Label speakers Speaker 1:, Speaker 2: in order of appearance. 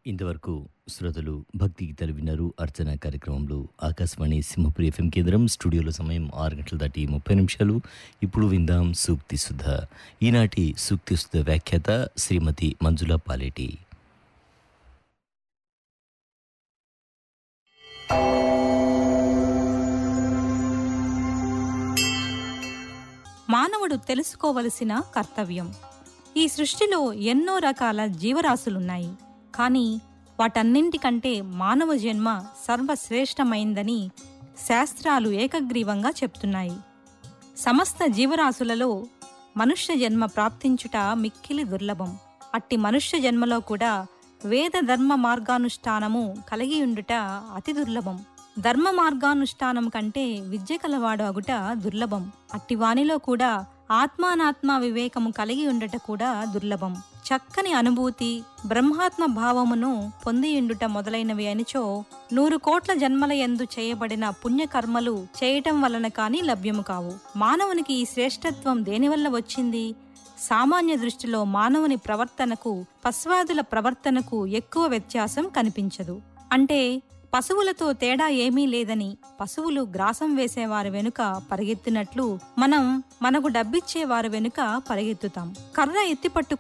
Speaker 1: ఇంతవరకు శ్రోతలు భక్తి గీతాలు విన్నారు. అర్చన కార్యక్రమంలో ఆకాశవాణి సింహపురి ఎఫ్ఎం కేంద్రం. స్టూడియోలో సమయం 6 గంటల దాటి 30 నిమిషాలు. ఇప్పుడు విందాం సూక్తి సుధ. ఈనాటి సూక్తి సుధ వ్యాఖ్యాత శ్రీమతి మంజుల పాలేటి.
Speaker 2: మానవుడు తెలుసుకోవలసిన కర్తవ్యం. ఈ సృష్టిలో ఎన్నో రకాల జీవరాశులున్నాయి. కానీ వాటన్నింటికంటే మానవ జన్మ సర్వశ్రేష్టమైందని శాస్త్రాలు ఏకగ్రీవంగా చెప్తున్నాయి. సమస్త జీవరాశులలో మనుష్య జన్మ ప్రాప్తించుట మిక్కిలి దుర్లభం. అట్టి మనుష్య జన్మలో కూడా వేద ధర్మ మార్గానుష్ఠానము కలిగియుండుట అతి దుర్లభం. ధర్మ మార్గానుష్ఠానం కంటే విద్య కలవాడు అగుట దుర్లభం. అట్టి వానిలో కూడా ఆత్మానాత్మ వివేకము కలిగి ఉండట కూడా దుర్లభం. చక్కని అనుభూతి, బ్రహ్మాత్మ భావమును పొందియుండుట మొదలైనవి అనిచో 100 కోట్ల జన్మల యందు చేయబడిన పుణ్యకర్మలు చేయటం వలన కాని లభ్యము కావు. మానవునికి ఈ శ్రేష్టత్వం దేనివల్ల వచ్చింది? సామాన్య దృష్టిలో మానవుని ప్రవర్తనకు పశువాదుల ప్రవర్తనకు ఎక్కువ వ్యత్యాసం కనిపించదు. అంటే పశువులతో తేడా ఏమీ లేదని, పశువులు గ్రాసం వేసేవారి వెనుక పరిగెత్తినట్లు మనం మనకు డబ్బిచ్చే వారి వెనుక పరిగెత్తుతాం. కర్ర ఎత్తిపట్టు